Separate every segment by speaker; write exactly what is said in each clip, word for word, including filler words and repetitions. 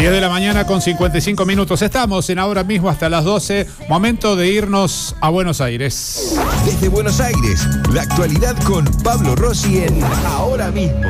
Speaker 1: diez de la mañana con cincuenta y cinco minutos. Estamos en ahora mismo hasta las doce. Momento de irnos a Buenos Aires.
Speaker 2: Desde Buenos Aires, la actualidad con Pablo Rossi en Ahora Mismo.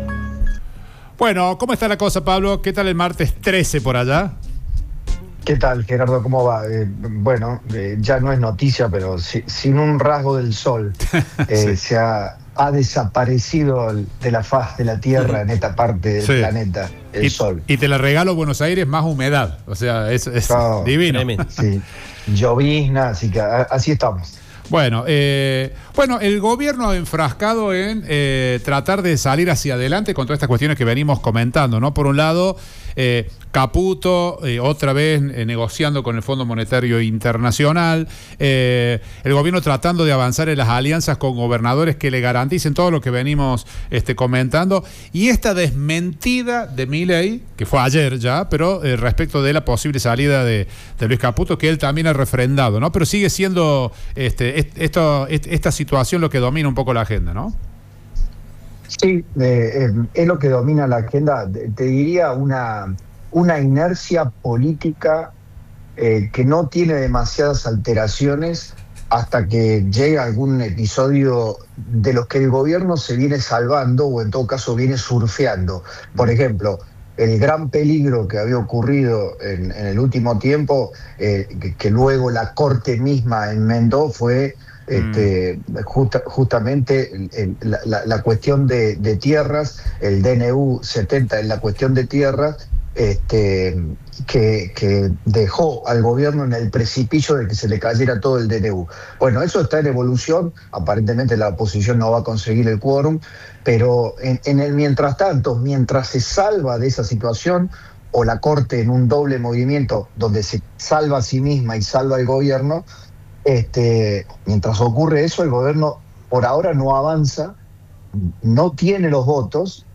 Speaker 1: Bueno, ¿cómo está la cosa, Pablo? ¿Qué tal el martes trece por allá?
Speaker 3: ¿Qué tal, Gerardo? ¿Cómo va? Eh, bueno, eh, ya no es noticia, pero si, sin un rasgo del sol eh, sí. se ha, ha desaparecido de la faz de la Tierra en esta parte del sí. planeta, el
Speaker 1: y,
Speaker 3: sol.
Speaker 1: Y te la regalo Buenos Aires, más humedad. O sea, es, es oh, divino.
Speaker 3: Sí. Llovizna, así que a, así estamos.
Speaker 1: Bueno, eh, bueno, el gobierno ha enfrascado en eh, tratar de salir hacia adelante con todas estas cuestiones que venimos comentando, ¿no? Por un lado, eh, Caputo, eh, otra vez eh, negociando con el Fondo Monetario Internacional, eh, el gobierno tratando de avanzar en las alianzas con gobernadores que le garanticen todo lo que venimos este, comentando, y esta desmentida de Milei, que fue ayer ya, pero eh, respecto de la posible salida de, de Luis Caputo, que él también ha refrendado, ¿no? Pero sigue siendo este, esto, esta situación lo que domina un poco la agenda, ¿no?
Speaker 3: Sí, eh, eh, es lo que domina la agenda. Te diría una, una inercia política eh, que no tiene demasiadas alteraciones hasta que llega algún episodio de los que el gobierno se viene salvando o en todo caso viene surfeando. Por ejemplo, el gran peligro que había ocurrido en, en el último tiempo, eh, que, que luego la Corte misma enmendó, fue Este, justa, justamente el, el, la, la cuestión de, de tierras, el D N U setenta en la cuestión de tierras, este, que, que dejó al gobierno en el precipicio de que se le cayera todo el D N U. Bueno, eso está en evolución, aparentemente la oposición no va a conseguir el quórum, pero en, en el mientras tanto, mientras se salva de esa situación, o la Corte en un doble movimiento donde se salva a sí misma y salva al gobierno, Este, mientras ocurre eso, el gobierno por ahora no avanza, no tiene los votos,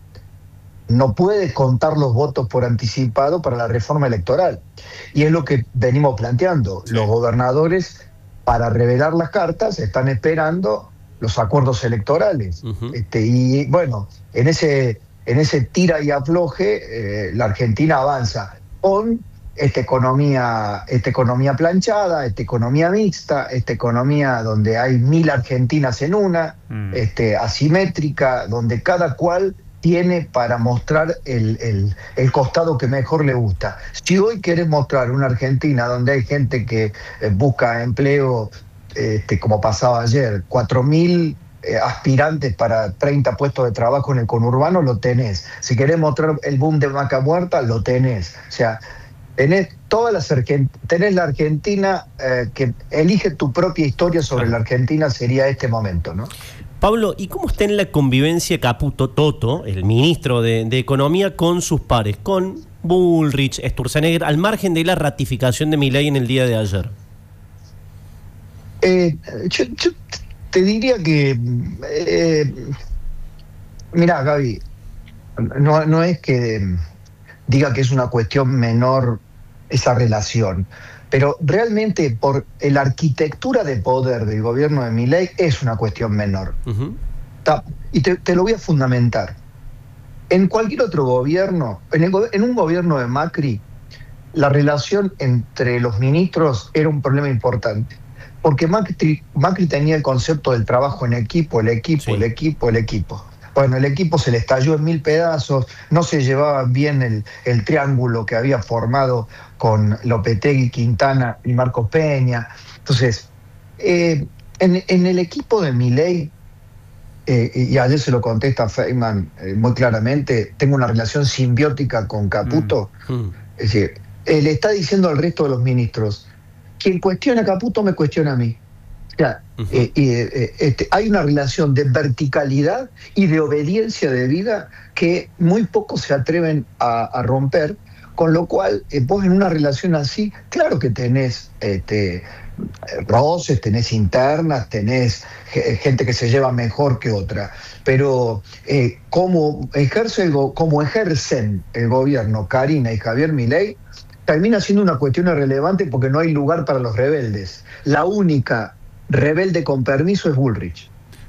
Speaker 3: no puede contar los votos por anticipado para la reforma electoral. Y es lo que venimos planteando. Sí. Los gobernadores, para revelar las cartas, están esperando los acuerdos electorales. Uh-huh. Este, y bueno, en ese, en ese tira y afloje, eh, la Argentina avanza con esta economía, esta economía planchada, esta economía mixta, esta economía donde hay mil argentinas en una, mm. este, asimétrica, donde cada cual tiene para mostrar el, el, el costado que mejor le gusta. Si hoy querés mostrar una Argentina donde hay gente que eh, busca empleo, este, como pasaba ayer, cuatro mil eh, aspirantes para treinta puestos de trabajo en el conurbano, lo tenés. Si querés mostrar el boom de Vaca Muerta, lo tenés. O sea, Tenés, todas las Argent- tenés la Argentina eh, que elige tu propia historia sobre la Argentina, sería este momento, ¿no?
Speaker 4: Pablo, ¿y cómo está en la convivencia Caputo Toto, el ministro de, de Economía, con sus pares, con Bullrich, Sturzenegger, al margen de la ratificación de Milei en el día de ayer?
Speaker 3: Eh, yo, yo te diría que, eh, mirá, Gaby, no, no es que diga que es una cuestión menor esa relación, pero realmente por la arquitectura de poder del gobierno de Milei es una cuestión menor. Uh-huh. Y te, te lo voy a fundamentar. En cualquier otro gobierno, en, el, en un gobierno de Macri, la relación entre los ministros era un problema importante, porque Macri, Macri tenía el concepto del trabajo en equipo, el equipo, sí. el equipo, el equipo. Bueno, el equipo se le estalló en mil pedazos, no se llevaba bien el, el triángulo que había formado con Lopetegui, Quintana y Marcos Peña. Entonces, eh, en, en el equipo de Milei, eh, y ayer se lo contesta Feynman eh, muy claramente, tengo una relación simbiótica con Caputo. Mm, mm. Es decir, eh, le está diciendo al resto de los ministros, quien cuestiona a Caputo me cuestiona a mí. Ya, uh-huh. eh, eh, este, hay una relación de verticalidad y de obediencia de vida que muy pocos se atreven a, a romper, con lo cual eh, vos en una relación así, claro que tenés este, roces, tenés internas, tenés gente que se lleva mejor que otra, pero eh, como, ejerce el go- como ejercen el gobierno Karina y Javier Milei, termina siendo una cuestión irrelevante porque no hay lugar para los rebeldes. La única rebelde con permiso es Bullrich.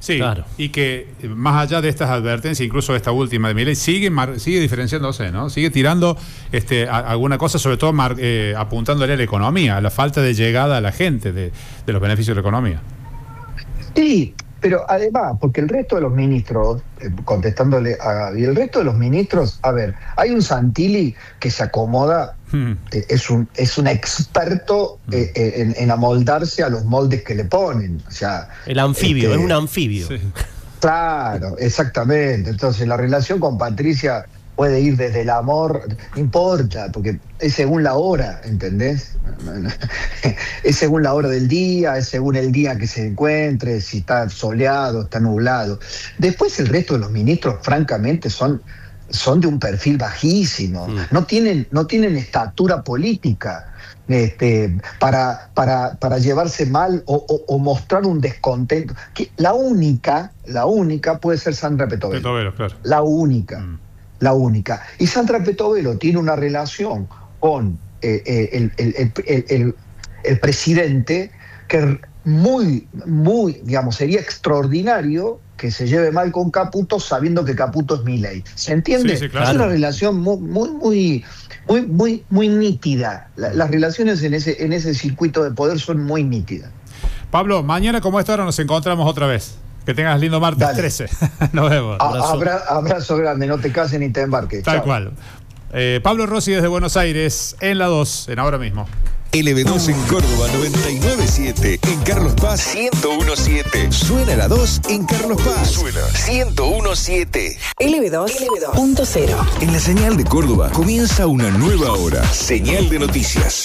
Speaker 1: Sí,
Speaker 4: claro.
Speaker 1: Y que más allá de estas advertencias, incluso esta última de Milei, sigue, mar, sigue diferenciándose, ¿no? Sigue tirando este, a, alguna cosa, sobre todo mar, eh, apuntándole a la economía, a la falta de llegada a la gente de, de los beneficios de la economía.
Speaker 3: Sí, pero además, porque el resto de los ministros, eh, contestándole a Gaby, el resto de los ministros, a ver, hay un Santilli que se acomoda, hmm. eh, es un es un experto eh, eh, en, en amoldarse a los moldes que le ponen. O sea,
Speaker 4: el anfibio,
Speaker 3: este,
Speaker 4: es un anfibio. Sí.
Speaker 3: Claro, exactamente. Entonces, la relación con Patricia puede ir desde el amor, no importa, porque es según la hora, ¿entendés? Es según la hora del día, es según el día que se encuentre, si está soleado, está nublado. Después el resto de los ministros, francamente, son, son de un perfil bajísimo, mm. no tienen, no tienen estatura política. Este, para, para, para llevarse mal o, o, o mostrar un descontento. Que la única, la única puede ser Sandra Petovelo.
Speaker 1: Petovelo, claro.
Speaker 3: La única. Mm. La única. Y Sandra Petovelo tiene una relación con eh, eh, el, el, el, el, el presidente que muy, muy, digamos, sería extraordinario que se lleve mal con Caputo sabiendo que Caputo es Milei. ¿Se entiende?
Speaker 1: Sí, sí, claro.
Speaker 3: Es una relación muy, muy, muy, muy, muy, muy nítida. La, las relaciones en ese, en ese circuito de poder son muy nítidas.
Speaker 1: Pablo, mañana como esta hora nos encontramos otra vez. Que tengas lindo martes Dale. trece. Nos vemos.
Speaker 3: Abrazo. Abra, abrazo grande, no te cases ni te embarques.
Speaker 1: Tal
Speaker 3: Chao.
Speaker 1: cual. Eh, Pablo Rossi desde Buenos Aires, en la dos, en Ahora Mismo.
Speaker 2: L B dos en Córdoba noventa y nueve punto siete, en Carlos Paz ciento uno punto siete. Suena la dos en Carlos Paz. Suena ciento uno punto siete.
Speaker 5: L B dos punto cero.
Speaker 2: En la señal de Córdoba comienza una nueva hora. Señal de noticias.